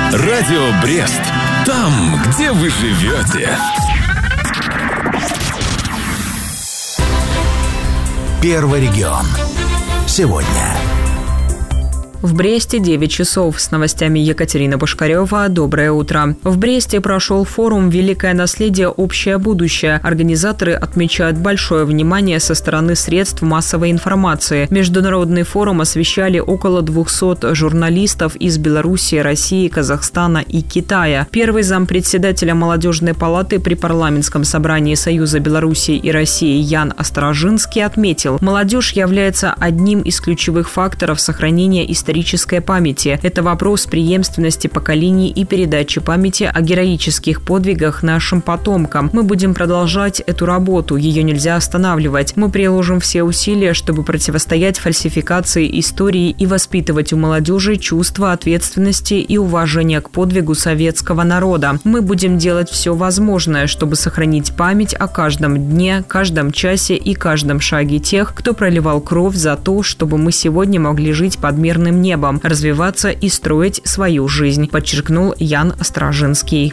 Радио Брест. Там, где вы живете. Первый регион. Сегодня. В Бресте 9 часов. С новостями Екатерина Пушкарева. Доброе утро. В Бресте прошел форум «Великое наследие. Общее будущее». Организаторы отмечают большое внимание со стороны средств массовой информации. Международный форум освещали около 200 журналистов из Беларуси, России, Казахстана и Китая. Первый зампредседателя Молодежной палаты при парламентском собрании Союза Беларуси и России Ян Острожинский отметил, молодежь является одним из ключевых факторов сохранения исторической памяти. Это вопрос преемственности поколений и передачи памяти о героических подвигах нашим потомкам. Мы будем продолжать эту работу, ее нельзя останавливать. Мы приложим все усилия, чтобы противостоять фальсификации истории и воспитывать у молодежи чувство ответственности и уважения к подвигу советского народа. Мы будем делать все возможное, чтобы сохранить память о каждом дне, каждом часе и каждом шаге тех, кто проливал кровь за то, чтобы мы сегодня могли жить под мирным небом, развиваться и строить свою жизнь, подчеркнул Ян Острожинский.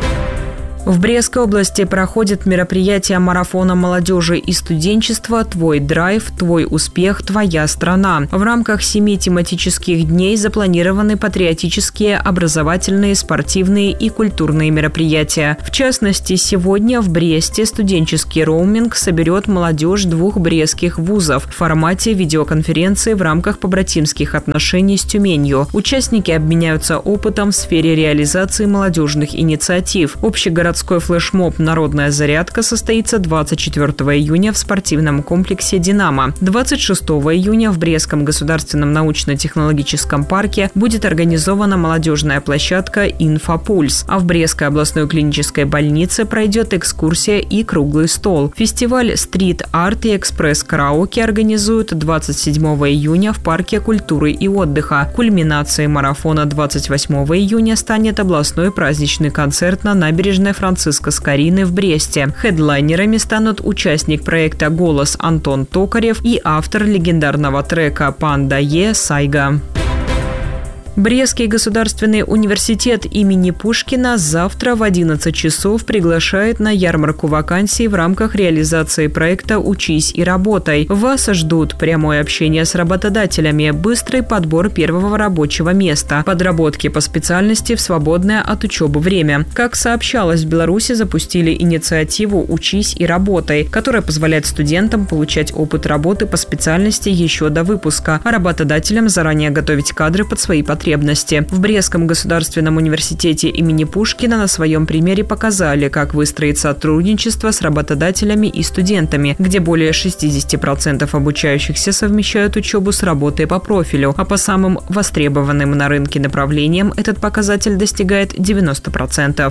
В Брестской области проходит мероприятие марафона молодежи и студенчества «Твой драйв, твой успех, твоя страна». В рамках 7 тематических дней запланированы патриотические, образовательные, спортивные и культурные мероприятия. В частности, сегодня в Бресте студенческий роуминг соберет молодежь 2 брестских вузов в формате видеоконференции в рамках побратимских отношений с Тюменью. Участники обменяются опытом в сфере реализации молодежных инициатив. Общегородской флешмоб «Народная зарядка» состоится 24 июня в спортивном комплексе «Динамо». 26 июня в Брестском государственном научно-технологическом парке будет организована молодежная площадка «Инфопульс», а в Брестской областной клинической больнице пройдет экскурсия и круглый стол. Фестиваль «Стрит-арт» и экспресс-караоке организуют 27 июня в парке культуры и отдыха. Кульминацией марафона 28 июня станет областной праздничный концерт на набережной Франциска Скорины в Бресте. Хедлайнерами станут участник проекта «Голос» Антон Токарев и автор легендарного трека «Панда Е» Сайга. Брестский государственный университет имени Пушкина завтра в 11 часов приглашает на ярмарку вакансий в рамках реализации проекта «Учись и работай». Вас ждут прямое общение с работодателями, быстрый подбор первого рабочего места, подработки по специальности в свободное от учебы время. Как сообщалось, в Беларуси запустили инициативу «Учись и работай», которая позволяет студентам получать опыт работы по специальности еще до выпуска, а работодателям заранее готовить кадры под свои потребности. В Брестском государственном университете имени Пушкина на своем примере показали, как выстроить сотрудничество с работодателями и студентами, где более 60% обучающихся совмещают учебу с работой по профилю, а по самым востребованным на рынке направлениям этот показатель достигает 90%.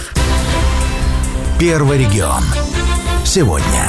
Первый регион. Сегодня.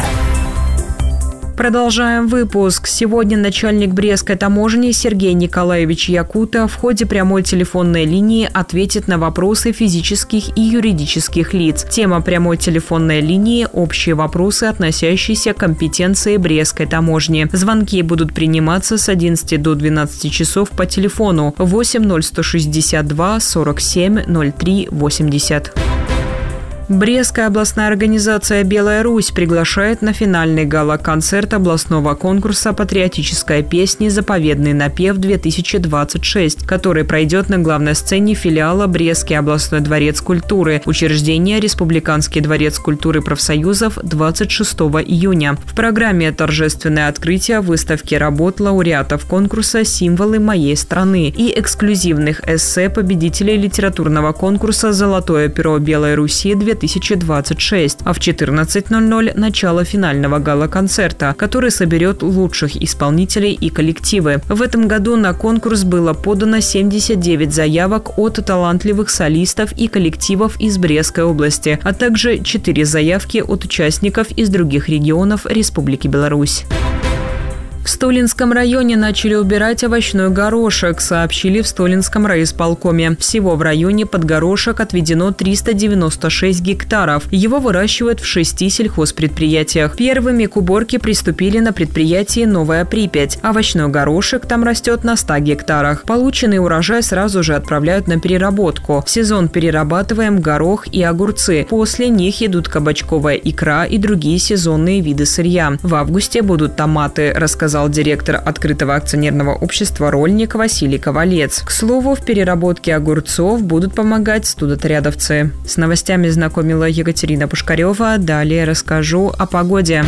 Продолжаем выпуск. Сегодня начальник Брестской таможни Сергей Николаевич Якута в ходе прямой телефонной линии ответит на вопросы физических и юридических лиц. Тема прямой телефонной линии – общие вопросы, относящиеся к компетенции Брестской таможни. Звонки будут приниматься с 11 до 12 часов по телефону 8 0162 47 03 80. Брестская областная организация «Белая Русь» приглашает на финальный гала-концерт областного конкурса «Патриотическая песня. Заповедный напев-2026», который пройдет на главной сцене филиала Брестский областной дворец культуры, учреждение Республиканский дворец культуры профсоюзов 26 июня. В программе торжественное открытие выставки работ лауреатов конкурса «Символы моей страны» и эксклюзивных эссе победителей литературного конкурса «Золотое перо Белой Руси 2026», а в 14:00 начало финального гала-концерта, который соберет лучших исполнителей и коллективы. В этом году на конкурс было подано 79 заявок от талантливых солистов и коллективов из Брестской области, а также 4 заявки от участников из других регионов Республики Беларусь. В Столинском районе начали убирать овощной горошек, сообщили в Столинском райисполкоме. Всего в районе под горошек отведено 396 гектаров. Его выращивают в 6 сельхозпредприятиях. Первыми к уборке приступили на предприятии «Новая Припять». Овощной горошек там растет на 100 гектарах. Полученный урожай сразу же отправляют на переработку. В сезон перерабатываем горох и огурцы. После них идут кабачковая икра и другие сезонные виды сырья. В августе будут томаты, рассказал директор открытого акционерного общества «Рольник» Василий Ковалец. К слову, в переработке огурцов будут помогать студотрядовцы. С новостями знакомила Екатерина Пушкарева. Далее расскажу о погоде.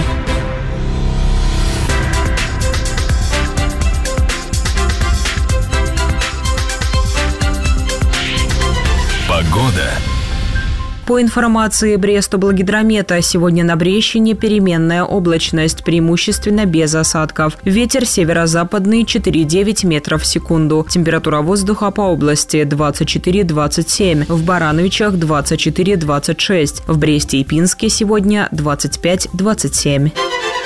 Погода. По информации Брестоблгидромета, сегодня на Брещине переменная облачность, преимущественно без осадков. Ветер северо-западный 4,9 метров в секунду. Температура воздуха по области 24-27. В Барановичах 24-26. В Бресте и Пинске сегодня 25-27.